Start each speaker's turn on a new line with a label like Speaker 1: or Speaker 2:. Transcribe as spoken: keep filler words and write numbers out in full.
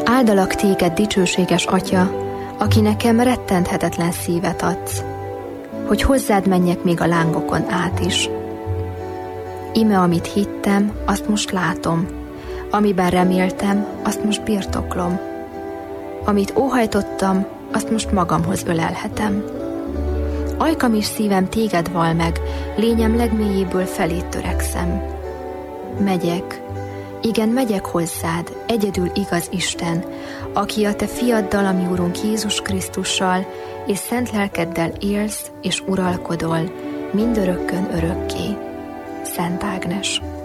Speaker 1: Áldalak téged, dicsőséges Atya, aki nekem rettenthetetlen szívet adsz, hogy hozzád menjek még a lángokon át is. Ime, amit hittem, azt most látom, amiben reméltem, azt most birtoklom. Amit óhajtottam, azt most magamhoz ölelhetem. Ajkam és szívem téged val meg, lényem legmélyéből felét törekszem. Megyek, igen, megyek hozzád, egyedül igaz Isten, aki a te fiaddal, a mi Urunk Jézus Krisztussal, és szent lelkeddel élsz és uralkodol, mindörökkön örökké. Szent Ágnes.